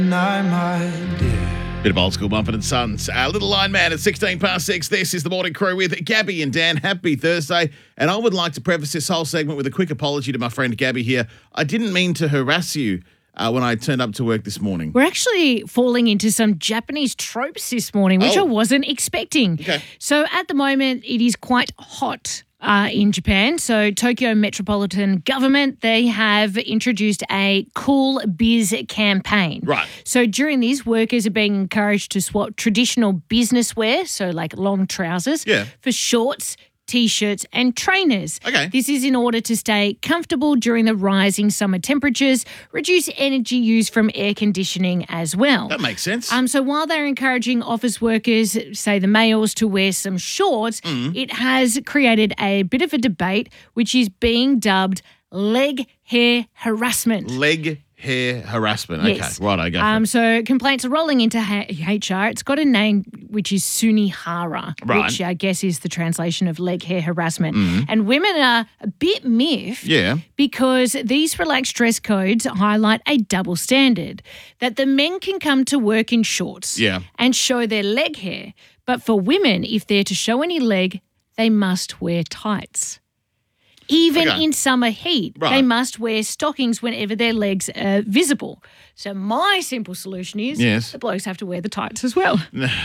Bit of old school Mumford and Sons. Little Line Man at 16 past 6. This is the Morning Crew with Gabby and Dan. Happy Thursday. And I would like to preface this whole segment with a quick apology to my friend Gabby here. I didn't mean to harass you when I turned up to work this morning. We're actually falling into some Japanese tropes this morning, which I wasn't expecting. Okay. So at the moment, it is quite hot in Japan. So Tokyo Metropolitan Government, they have introduced a Cool Biz campaign. Right. So during this, workers are being encouraged to swap traditional business wear, so like long trousers, for shorts, T-shirts and trainers. Okay. This is in order to stay comfortable during the rising summer temperatures, reduce energy use from air conditioning as well. That makes sense. So while they're encouraging office workers, say the males, to wear some shorts, it has created a bit of a debate, which is being dubbed leg hair harassment. Leg hair harassment. Yes. Okay, right, I go for it. So complaints are rolling into HR. It's got a name which is Sunihara, Right. which I guess is the translation of leg hair harassment. And women are a bit miffed because these relaxed dress codes highlight a double standard, that the men can come to work in shorts and show their leg hair, but for women, if they're to show any leg, they must wear tights. Even in summer heat, they must wear stockings whenever their legs are visible. So my simple solution is the blokes have to wear the tights as well.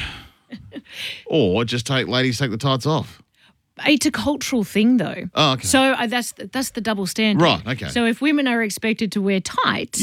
Or just ladies take the tights off. It's a cultural thing, though. Oh, okay. So that's the double standard. Right, okay. So if women are expected to wear tights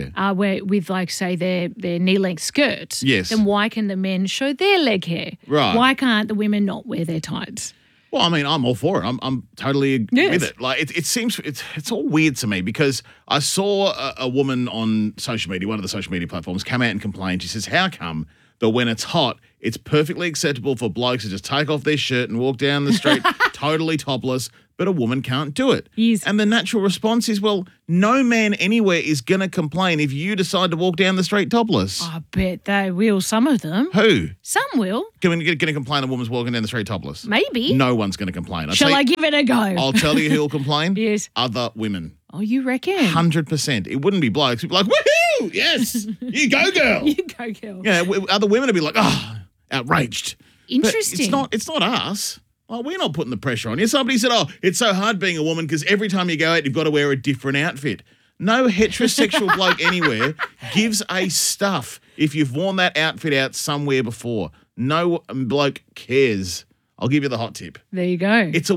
with, like, say, their knee-length skirts, then why can the men show their leg hair? Right. Why can't the women not wear their tights? Well, I mean, I'm all for it. I'm totally with it. Like, it seems it's all weird to me because I saw a woman on social media, one of the social media platforms, come out and complain. She says, "How come that when it's hot, it's perfectly acceptable for blokes to just take off their shirt and walk down the street totally topless, but a woman can't do it?" Yes. And the natural response is, well, no man anywhere is going to complain if you decide to walk down the street topless. I bet they will, some of them. Who? Some will. Going to complain a woman's walking down the street topless? Maybe. No one's going to complain. Shall I give it a go? I'll tell you who'll complain. Yes. Other women. Oh, you reckon? 100%. It wouldn't be blokes. It'd be like, woohoo! Yes! You go, girl! You go, girl. Yeah, other women would be like, outraged. Interesting. But it's not us. Well, we're not putting the pressure on you. Somebody said, it's so hard being a woman because every time you go out, you've got to wear a different outfit. No heterosexual bloke anywhere gives a stuff if you've worn that outfit out somewhere before. No bloke cares. I'll give you the hot tip. There you go. It's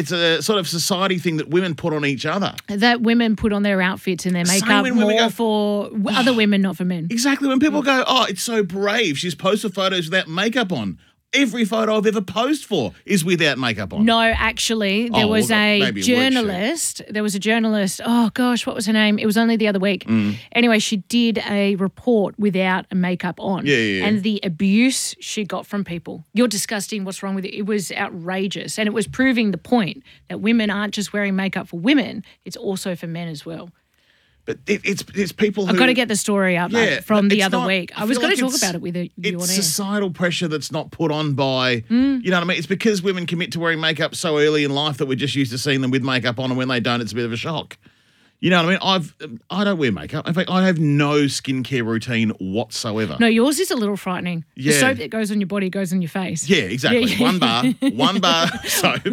a sort of society thing that women put on each other. That women put on their outfits and their makeup more for other women, not for men. Exactly. When people go, it's so brave, she's posted photos without makeup on. Every photo I've ever posed for is without makeup on. No, actually, there was a journalist. There was a journalist. Oh, gosh, what was her name? It was only the other week. Anyway, she did a report without a makeup on. Yeah. And the abuse she got from people. You're disgusting. What's wrong with it? It was outrageous. And it was proving the point that women aren't just wearing makeup for women. It's also for men as well. But it's people who... I've got to get the story up from the other week. I was going to talk about it with you on air. It's societal pressure that's not put on by... You know what I mean? It's because women commit to wearing makeup so early in life that we're just used to seeing them with makeup on, and when they don't, it's a bit of a shock. You know what I mean? I don't wear makeup. In fact, I have no skincare routine whatsoever. No, yours is a little frightening. Yeah. The soap that goes on your body goes on your face. Yeah, exactly. Yeah. One bar soap,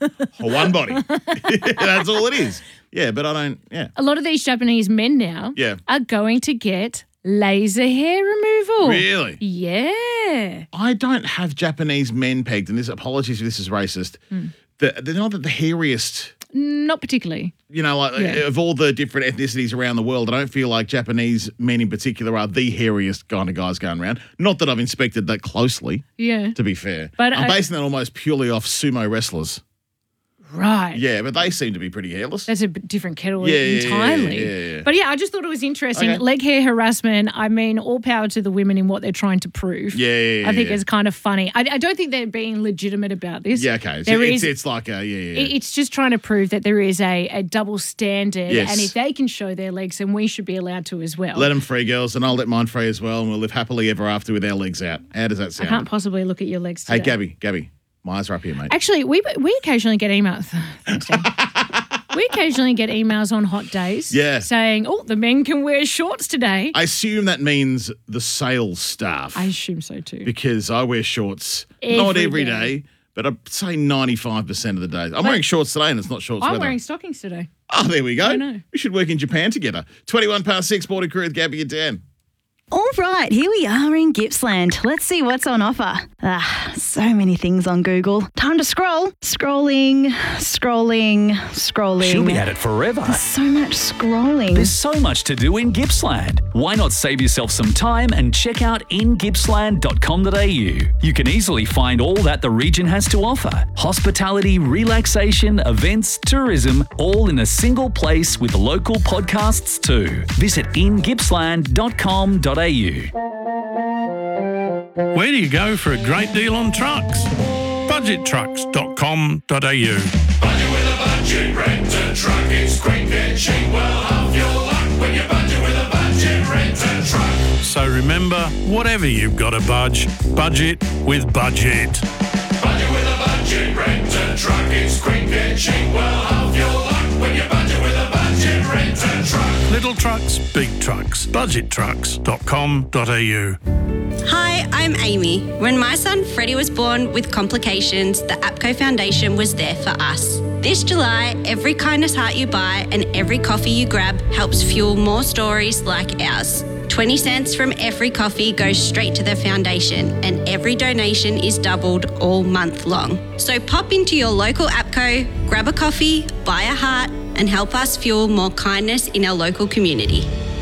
one body. That's all it is. Yeah, but I don't, A lot of these Japanese men now are going to get laser hair removal. Really? Yeah. I don't have Japanese men pegged, and apologies if this is racist. They're not the hairiest... Not particularly. You know, of all the different ethnicities around the world, I don't feel like Japanese men in particular are the hairiest kind of guys going around. Not that I've inspected that closely, to be fair. But I'm basing that almost purely off sumo wrestlers. Right. Yeah, but they seem to be pretty hairless. That's a different kettle entirely. Yeah. But I just thought it was interesting. Okay. Leg hair harassment, I mean, all power to the women in what they're trying to prove. I think it's kind of funny. I don't think they're being legitimate about this. Yeah, okay. It's like a, It's just trying to prove that there is a double standard. Yes. And if they can show their legs, then we should be allowed to as well. Let them free, girls, and I'll let mine free as well, and we'll live happily ever after with our legs out. How does that sound? I can't possibly look at your legs today. Hey, Gabby, my eyes are up here, mate. Actually, we occasionally get emails. Thanks, Dan. We occasionally get emails on hot days saying, oh, the men can wear shorts today. I assume that means the sales staff. I assume so too. Because I wear shorts not every day, but I'd say 95% of the days. I'm wearing shorts today and it's not shorts weather. I'm wearing stockings today. Oh, there we go. I know. We should work in Japan together. 6:21, Morning Crew with Gabby and Dan. All right, here we are in Gippsland. Let's see what's on offer. So many things on Google. Time to scroll. Scrolling. She'll be at it forever. There's so much scrolling. There's so much to do in Gippsland. Why not save yourself some time and check out ingippsland.com.au? You can easily find all that the region has to offer. Hospitality, relaxation, events, tourism, all in a single place with local podcasts too. Visit ingippsland.com.au. Where do you go for a great deal on trucks? Budgettrucks.com.au. Budget with a budget, rent a truck, it's quick and cheap. Well, half your luck when you budget with a budget, rent a truck. So remember, whatever you've got to budget with Budget. Budget with a budget, rent a truck, it's quick and cheap. Well, half your luck when you budget with a budget, rent a truck. Little trucks, big trucks. Budgettrucks.com.au. Hi, I'm Amy. When my son Freddie was born with complications, the APCO Foundation was there for us. This July, every kindness heart you buy and every coffee you grab helps fuel more stories like ours. 20 cents from every coffee goes straight to the foundation, and every donation is doubled all month long. So pop into your local APCO, grab a coffee, buy a heart, and help us fuel more kindness in our local community.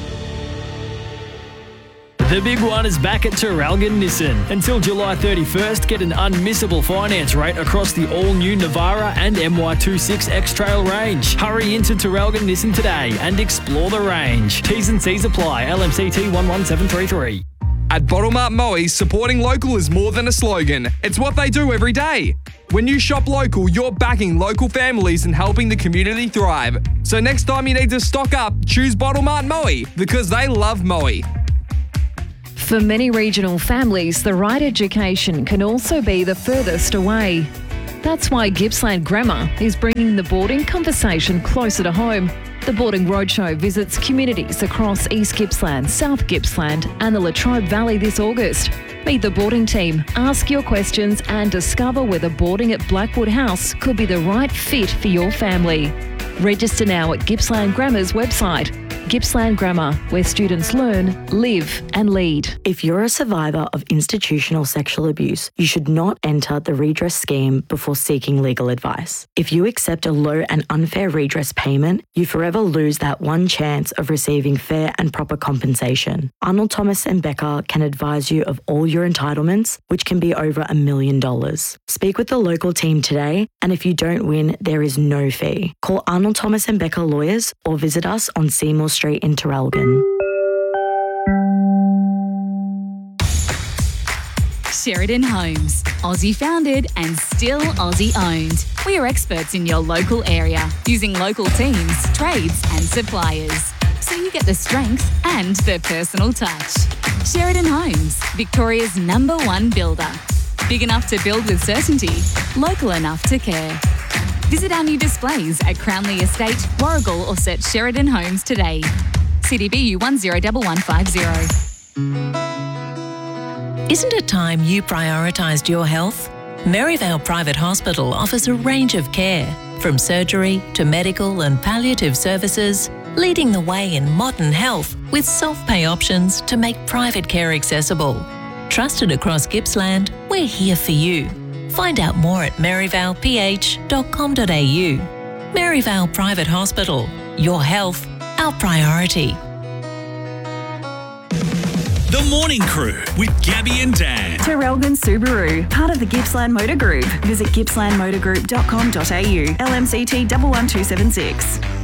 The big one is back at Traralgon Nissan. Until July 31st, get an unmissable finance rate across the all-new Navara and MY26 X-Trail range. Hurry into Traralgon Nissan today and explore the range. T's and C's apply. LMCT 11733. At Bottlemart Moe, supporting local is more than a slogan. It's what they do every day. When you shop local, you're backing local families and helping the community thrive. So next time you need to stock up, choose Bottlemart Moe because they love Moe. For many regional families, the right education can also be the furthest away. That's why Gippsland Grammar is bringing the boarding conversation closer to home. The Boarding Roadshow visits communities across East Gippsland, South Gippsland and the Latrobe Valley this August. Meet the boarding team, ask your questions and discover whether boarding at Blackwood House could be the right fit for your family. Register now at Gippsland Grammar's website. Gippsland Grammar, where students learn, live and lead. If you're a survivor of institutional sexual abuse, you should not enter the redress scheme before seeking legal advice. If you accept a low and unfair redress payment, you forever lose that one chance of receiving fair and proper compensation. Arnold Thomas and Becker can advise you of all your entitlements, which can be over $1 million. Speak with the local team today, and if you don't win, there is no fee. Call Arnold Thomas and Becker Lawyers or visit us on Seymour Street in Traralgon. Sheridan Homes, Aussie founded and still Aussie owned. We are experts in your local area, using local teams, trades and suppliers. So you get the strength and the personal touch. Sheridan Homes, Victoria's #1 builder. Big enough to build with certainty, local enough to care. Visit our new displays at Crownley Estate, Warrigal or search Sheridan Homes today. CDBU 101150. Isn't it time you prioritised your health? Maryvale Private Hospital offers a range of care, from surgery to medical and palliative services, leading the way in modern health with self-pay options to make private care accessible. Trusted across Gippsland, we're here for you. Find out more at maryvaleph.com.au. Maryvale Private Hospital. Your health, our priority. The Morning Crew with Gabby and Dan. Traralgon Subaru, part of the Gippsland Motor Group. Visit gippslandmotorgroup.com.au. LMCT 11276.